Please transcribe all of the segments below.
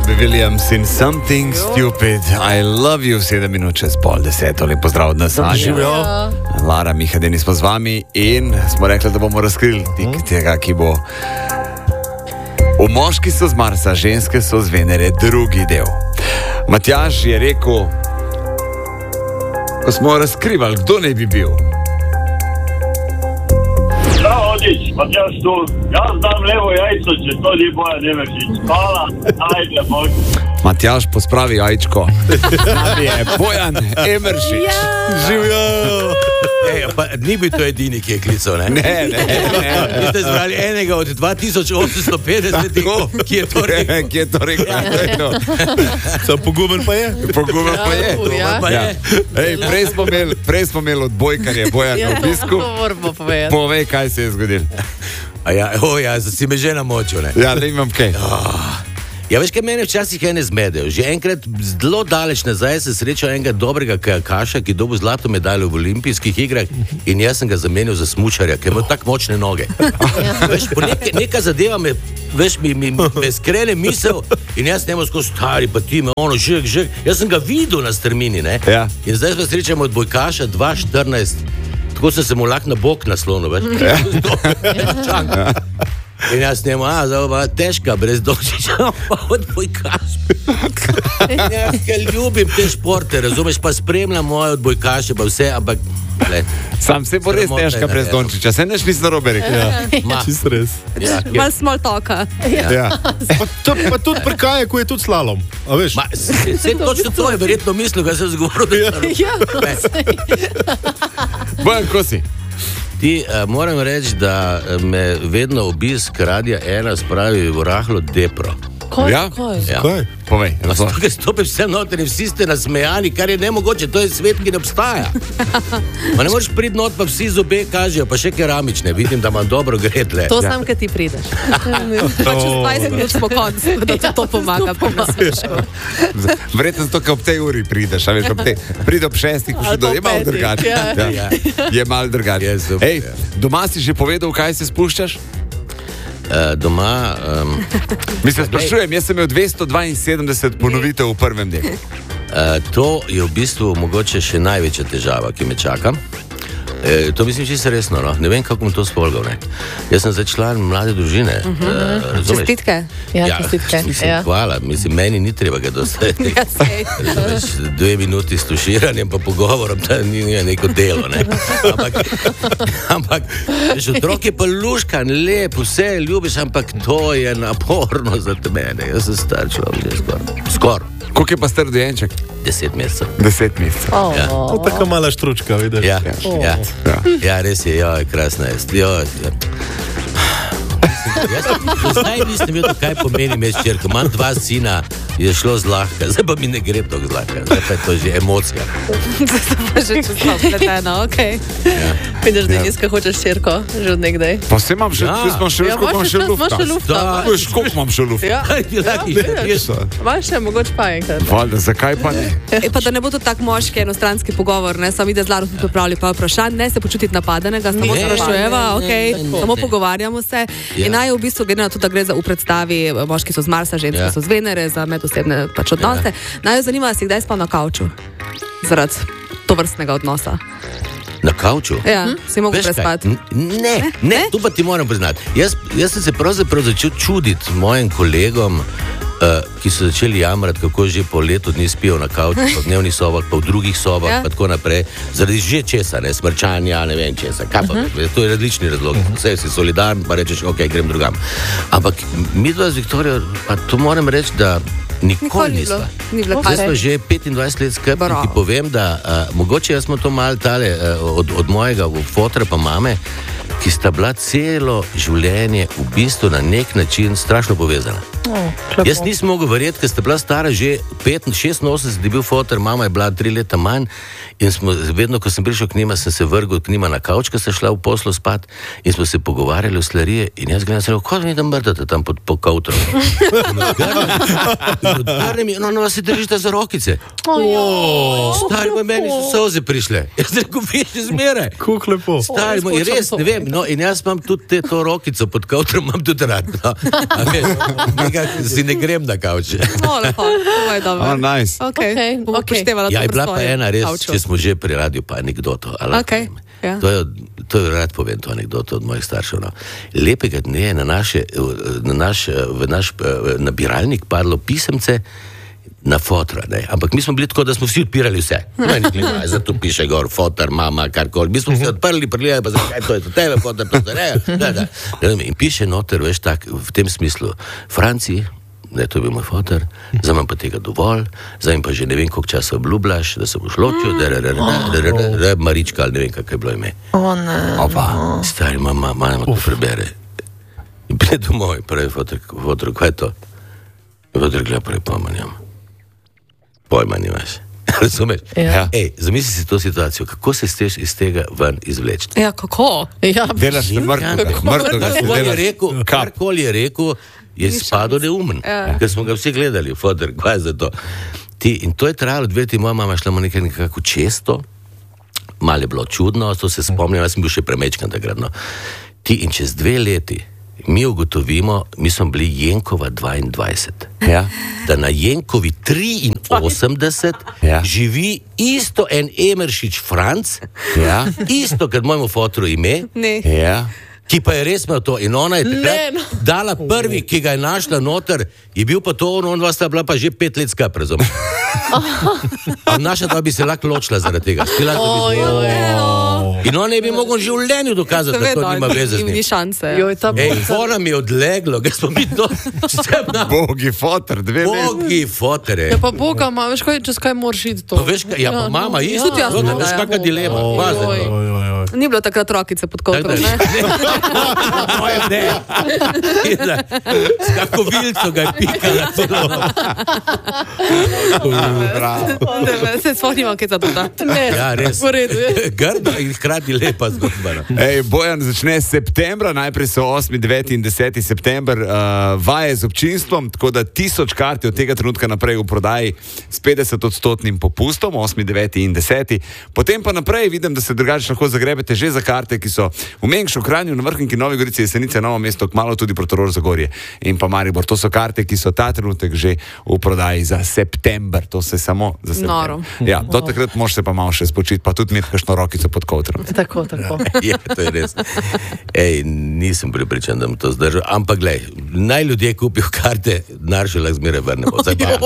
Robbie Williams in Something Stupid. I love you, 7 minut čez pol 10. Lep pozdrav od nas. Lara, Miha, Denis smo z vami in smo rekli, da bomo razkrili tega, ki bo. V moški so z Marsa, ženske so z Venere, drugi del. Matjaž je rekel, ko smo razkrivali, kdo ne bi bil. Matjaž tu, jaz dam levo jajco, če to ni Bojan Emeršič. Hvala, ajde, moj. Matjaž, pospravi jajčko. Znami je Bojan Emeršič. Živjo! Pa ni bil to edini, ki je klical, ne? Ne. Vi ste zbrali enega od 2850, ki je to rekel. Ki je to rekel. Sam poguben pa je. Poguben pa je. Ej, prej smo imeli odbojkarje Bojan na obisku. Povej, kaj se je zgodilo. Ja, si me že namočil, ne? Ja, da imam kaj. Ja, veš, kaj mene včasih ene zmedejo. Že enkrat zelo daleč nazaj sem srečal enega dobrega kajakaša, ki dobil zlato medaljo v olimpijskih igrah in jaz sem ga zamenil za smučarja, ker ima tako močne noge. Veš, neka zadeva me skrene misel in jaz nemo skozi stari, pa ti me ono žek. Jaz sem ga videl na strmini, ne? Ja. In zdaj smo srečamo odbojkaša 2.14. Tako sem se mu lahko na bok naslonil, veš? Ja. In jaz njemu, težka, brez Dončića, pa odbojkaš. Jaz ga ljubim te športe, razumeš, pa spremljam moje odbojkaše, pa vse, ampak... Sam se bo res težka brez Dončića, se neš nisem narobe rekel. Čist res. Malo small talka. Pa tudi pri kajaku je tudi slalom, a veš? Vse točno to je verjetno mislil, kaj sem zgovoril. Bojan, ko si? Moram reči, da me vedno obisk Radia 1 spravi v rahlo depro. Kaj? Ja? Kaj? Povej. Tukaj stopim vse noter in vsi ste nasmejani, kar je nemogoče, to je svet, ki ne obstaja. Ma ne moreš priti not, pa vsi zobe kažejo, pa še keramične, vidim, da imam dobro gredle. To sam, kad ti prideš. Pa čez 20 minut smo konci, da ti to pomaga. Verjetno zato, ker ob tej uri prideš, a veš, pride ob 6, je malo drugače. Je malo drugače. Ej, doma si že povedal, kaj se spuščaš? Doma... Mislim, sprašujem, jaz sem imel 272 ponovitev v prvem delu. To je v bistvu mogoče še največja težava, ki me čaka. To mislim čisto resno, no? Ne vem, kako bom to spolgal, ne? Jaz sem zdaj član mlade družine. Čestitke. Ja, mislim, hvala. Mislim, meni ni treba ga dostati. 2 minuti s tuširanjem pa pogovorom, da ni neko delo, ne? Ampak otrok je pa luškan, lep, vse ljubiš, ampak to je naporno za mene. Jaz sem star človek, že skoro. Koliko je pa star dojenček? 10 mesecev. 10 mesecev. To tako mala štručka, vidiš. Ja, res je, krasna je. Jaz zdaj nisem vedel, kaj pomeni imeti hčerko. Imam 2 sina, je šlo zlahka, zdaj pa mi ne gre tako zlahka, zdaj pa je to že emocija. Zdaj pa že čez spleteno, okej. Vidiš, da Deniska hočeš hčerko, že od nekdaj. Pa se imam še, imam še lufta. Veš, koliko imam še lufta? Imaš še mogoče pa enkrat. Valjda, zakaj pa ne? Pa da ne bo to tak moški enostranski pogovor, ne, sam ide z Laro smo pripravili pa vprašanj, ne se počutiti napadenega, samo sprašujeva, samo pogovarjamo se. In naj v bistvu glede na to, da gre za v predstavi moški so z Marsa, ženske so z Venere, za medosebne pač odnose. Naj jo zanima, si kdaj spal na kavču zaradi tovrstnega odnosa? Na kavču? Ja, si mogel prespati. Ne, to pa ti moram priznati. Jaz sem se pravzaprav začel čuditi mojim kolegom, ki so začeli jamrati, kako že po letu dni spijo na kavču, pa v dnevnih sobah, pa v drugih sobah, pa tako naprej. Zaradi že česa, ne, smrčanja, ne vem česa. Kaj pa, to je različni razlog. Vse si solidarn, pa rečeš, ok, grem drugam. Ampak mi dva z Viktorijo, pa to moram reči, da nikoli nisva. Zdaj smo že 25 let skupaj in ti povem, da mogoče jaz smo to malo tale od mojega fotra pa mame, ki sta bila celo življenje v bistvu na nek način strašno povezana. Jaz nisem mogel verjeti, ker sta bila stara že 86, je bil fotor, mama je bila 3 leta manj in smo, vedno, ko sem prišel k njima, sem se vrgel k njima na kavč, ko sta šla v poslu spat in smo se pogovarjali o slarije in jaz gledam, sem rekel, kako mi da mrdate tam po kautrom? No, vas se držite za rokice. Stari, moj, meni so solze prišle. Jaz rekel, viš izmere. Kuk lepo. Stari, moj, res, ne vem, No, in jaz imam tudi to rokico pod kavtrom, imam tudi rad. No. Nekaj si ne grem na kavče. Lepo, to je dobro. Nice. Okay. Ja, je bila pa ena res, če smo že pri radiju, pa anekdoto. Okay. Ja. To je rad povem, to anekdoto od mojih staršev. No. Lepega dne je na naš nabiralnik padlo pisemce na fotra, ne. Ampak mi smo bili tako, da smo vsi odpirali vse. Zato piše gor, fotar, mama, karkoli. Mi smo vsi odprli, pregledali, pa zakaj to je to tebe, fotar, to je. In piše noter, veš, tak, v tem smislu, Franci, ne, to je bil moj fotar, zdaj imam pa tega dovolj, zdaj pa že ne vem, koliko časa obljubljaš, da se boš ločil, Marička, ali ne vem, kako je bilo ime. Ne. Stari, mama to prebere. In prije domov, pravi fotar, kaj je to? Fotar gleda, pravi, pojma nimaš. Razumeš? Ja. Ej, zamisli si to situacijo, kako se steš iz tega ven izvleči. Ja, kako? Ja, Delaš mrtvega. Karkoli je rekel, je spadal neumen. Ker smo ga vsi gledali, fotor, kaj je za to. In to je trajalo 2 leti, moja mama šla nekako često, malo je bilo čudno, to se spomnim, jaz sem bil še premečkan takrat. No. In čez 2 leti mi ugotovimo, mi smo bili Jenkova 22. Ja. Da na Jenkovi 83 živi isto en Emeršič Franc, isto, kad mojemu fotru ime, ki pa je res imel to. In ona je takrat dala prvi, ki ga je našla noter, je bil pa to, on dva sta bila pa že 5 let skupaj, razumem. A naša dva bi se lahko ločila zaradi tega. In on ne bi mogel v življenju dokazati, da to nima veze z njim. Ni šanse. Ona mi je odleglo, ga smo mi to... Bogi fotor, 2 leti. Bogi fotore. Ja pa Boga, veš kaj, čez kaj moraš iti to? Pa veš kaj, ja pa mama isto, veš kakva dilema. Ni bilo takrat rokice pod kotrom, ne? Moje ne. S kako vilco ga je pikala celo. Se spomnimo, kaj za to da. Ja, res. V redu je. Grda in hkrati lepa zgodba. Bojan začne septembra, najprej so 8., 9. in 10. september vaje z občinstvom, tako da 1000 kart je od tega trenutka naprej v prodaji s 50% popustom, 8., 9. in 10. Potem pa naprej vidim, da se drugače lahko zagrebete že za karte, ki so v Mengšu, Kranju, na Vrhniki, Novi Gorici, Jesenice, Novo mesto, kmalu tudi Portorož, Zagorje in pa Maribor. To so karte, ki so ta trenutek že v prodaji za september. To se samo za september. Ja, do takrat moraš se pa malo še spočiti, pa tudi imeti kakšno rokico pod kotrom. Tako. Ja, to je res. Nisem pripričan, da bom to zdržal, ampak glej, naj ljudje kupijo karte, denar še lahko zmeraj vrnemo.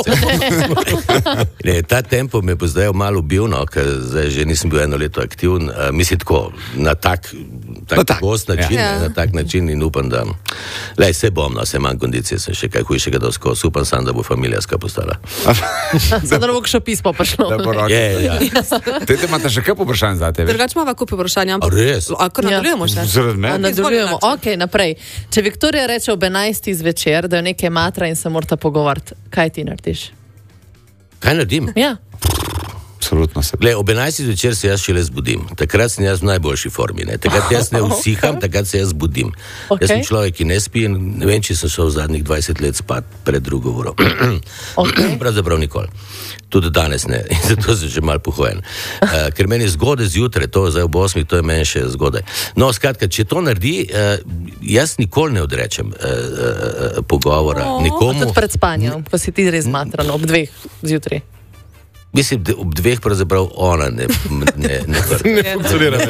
Ta tempo me je pozdaj malo bil, no, ker zdaj že nisem bil 1 leto aktiven, mislim tako, na tak gost način, na tak način in upam, da se bom, no, se manj kondicije, sem še kaj hujšega doskos, upam sam, da bo familijarska postala. Zdaj, da bo še pismo prišlo. Tete, imate še kaj vprašanj za tebe? Drugač imamo kupi vprašanja, ampak res? Nadaljujemo še. Nadaljujemo, ok, naprej. Če Viktorija reče ob 11. zvečer, da jo nekaj matra in se morata pogovarjati, kaj ti narediš? Kaj naredim? Ja. Absolutno se. Glej, ob 11. zvečer se jaz šele zbudim. Takrat sem jaz v najboljši formi. Ne? Takrat jaz ne usiham, takrat se jaz zbudim. Okay. Jaz sem človek, ki ne spi in ne vem, če sem šel v zadnjih 20 let spat pred 2 uro. Okay. Pravzaprav nikoli. Tudi danes ne. In zato sem že malo pohojen. Ker meni zgodaj zjutraj, to zdaj ob 8, to je meni še zgodaj. No, skratka, če to naredi, jaz nikoli ne odrečem pogovora nikomu. Tudi pred spanjem, pa si ti res matran ob 2 zjutraj. Mislim, da ob 2 pravzaprav ona ne funkcionira.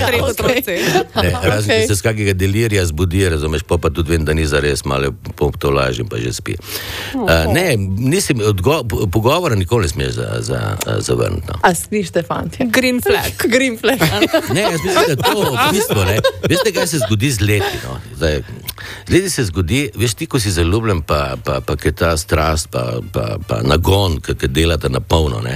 Razen, če se z kakega delirija zbudi, razumeš, pa tudi vem, da ni zares, malo to lažim, pa že spi. Ne, nisem, pogovora nikoli ne smeš zavrniti. No. A slište, fantje? Green flag. Ne, jaz mislim, da to v bistvu, ne. Veste, kaj se zgodi z leti, no. Zdaj, z leti se zgodi, veš, ti, ko si zaljubljen, pa kaj ta strast, pa nagon, kaj delata na polno, ne.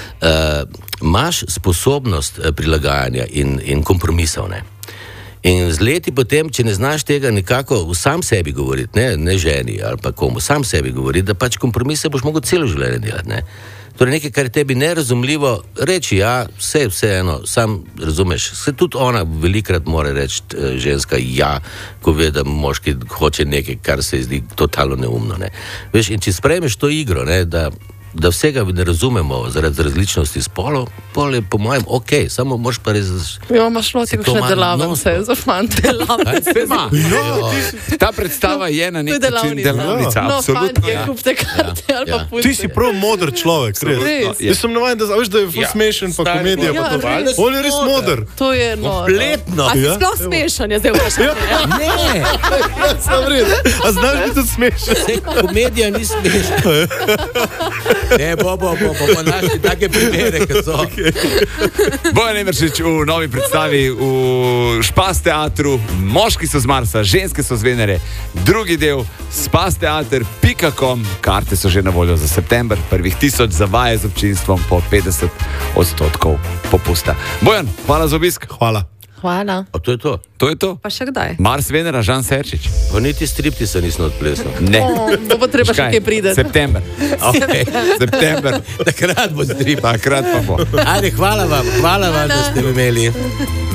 Imaš sposobnost prilagajanja in kompromisov, ne. In z leti potem, če ne znaš tega nekako sam sebi govoriti, ne ženi ali pa komu, sam sebi govoriti, da pač kompromise boš mogel celo življenje delati, ne. Torej nekaj, kar je tebi nerazumljivo, reči ja, vseeno, sam razumeš. Se tudi ona velikrat mora reči ženska ja, ko ve, da moški hoče nekaj, kar se zdi totalno neumno, ne. Veš, in če sprejmeš to igro, ne, da da vsega ne razumemo zaradi različnosti spolov, pol je po mojem ok, samo moraš pa res... Ja, imaš loti kakšne delavnice za fante. Ta predstava je na nek način delavnica. No, Absolutno. fantje, kupte karte ali pa pustite. Ti si prav moder človek, res. Jaz sem navajen, da je ful smešen, pa komedija, pa to. On je res moder. To je noro. Kompletno. A si sploh smešen, je zdaj vprašanje. Ne, Sam res. A znaš biti tudi smešen? komedija ni smešna. Ne, bomo našli take primere, kot so. Bojan Emeršič v novi predstavi v Špas teatru. Moški so z Marsa, ženske so z Venere. Drugi del spasteater.com. Karte so že na voljo za september. Prvih 1000 za vaje z občinstvom po 50% popusta. Bojan, hvala za obisk. Hvala. Hvala. A to je to? To je to. Pa še kdaj? Mars, Venera, Žan Serčič. Pa niti striptisa nisem odplesal. Ne. Bo pa treba še kaj priti. September. Okay. September. Takrat bo strip. Takrat pa bo. Ajde, hvala vam, da ste me imeli.